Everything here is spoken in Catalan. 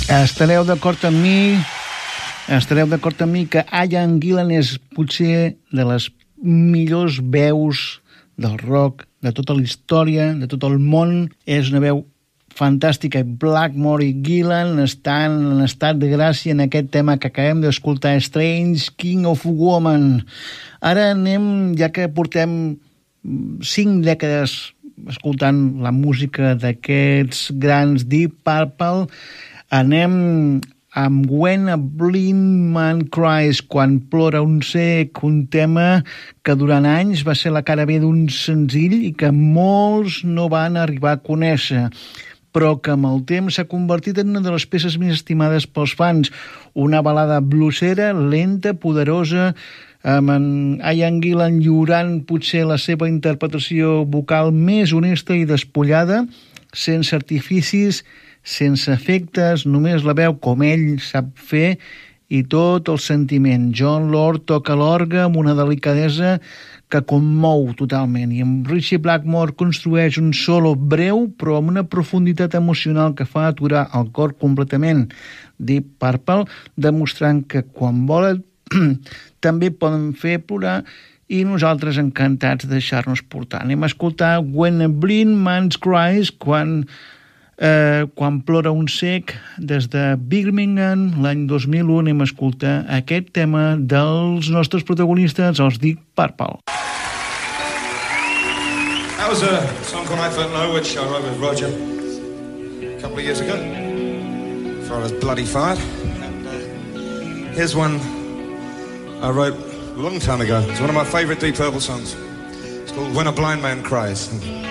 Estareu d'acord amb mi que Ian Gillan és potser de les millors veus del rock de tota la història, de tot el món. És una veu fantàstica. Blackmore i Gillan estan en estat de gràcia en aquest tema que acabem d'escoltar, Strange King of Woman. Ara anem, ja que portem 5 dècades escoltant la música d'aquests grans Deep Purple, anem amb When a Blind Man Cries, quan plora un cec, un tema que durant anys va ser la cara B d'un senzill i que molts no van arribar a conèixer, però que amb el temps s'ha convertit en una de les peces més estimades pels fans. Una balada bluesera, lenta, poderosa, amb en Ian Gillan lliurant potser la seva interpretació vocal més honesta i despullada, sense artificis, sense efectes, només la veu com ell sap fer i tot el sentiment. John Lord toca l'orgue amb una delicadesa que commou totalment, i amb Ritchie Blackmore construeix un solo breu però amb una profunditat emocional que fa aturar el cor completament. Deep Purple demostrant que quan volen també poden fer plorar, i nosaltres encantats de deixar-nos portar. Anem a escoltar When a Blind Man Cries, quan plora un cec, des de Birmingham, l'any 2001. Anem a escoltar aquest tema dels nostres protagonistes, els Deep Purple. That was a song called I Felt Low, which I wrote with Roger a couple of years ago, before I was bloody fired. And here's one I wrote a long time ago. It's one of my favourite Deep Purple songs. It's called When a Blind Man Cries.